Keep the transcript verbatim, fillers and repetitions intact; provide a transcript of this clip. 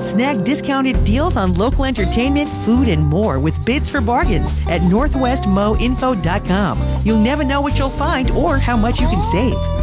Snag discounted deals on local entertainment, food, and more with bids for bargains at northwest mo info dot com. You'll never know what you'll find or how much you can save.